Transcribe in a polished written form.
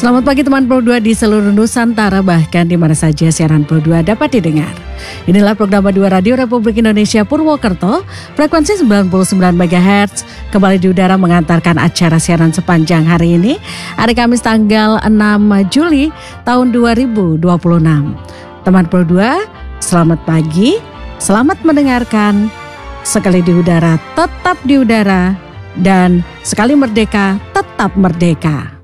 Selamat pagi teman Pro 2 di seluruh Nusantara, bahkan di mana saja siaran Pro 2 dapat didengar. Inilah program 2 Radio Republik Indonesia Purwokerto, frekuensi 99 MHz, kembali di udara mengantarkan acara siaran sepanjang hari ini, hari Kamis tanggal 6 Juli tahun 2026. Teman Pro 2, selamat pagi, selamat mendengarkan. Sekali di udara, tetap di udara, dan sekali merdeka, tetap merdeka.